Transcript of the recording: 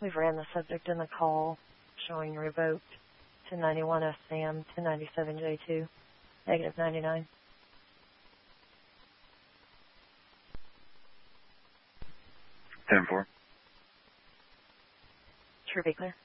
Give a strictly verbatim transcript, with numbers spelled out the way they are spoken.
We've ran the subject in the call showing revoked to ninety-one S C M to ninety-seven J two, negative ninety-nine. ten four. True, be clear.